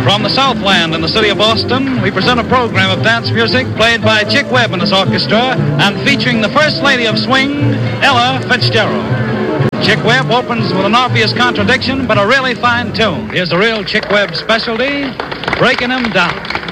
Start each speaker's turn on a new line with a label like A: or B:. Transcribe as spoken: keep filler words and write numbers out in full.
A: From the Southland in the city of Boston, we present a program of dance music played by Chick Webb and his orchestra and featuring the First Lady of Swing, Ella Fitzgerald. Chick Webb opens with an obvious contradiction, but a really fine tune. Here's the real Chick Webb specialty, Breaking 'Em Down.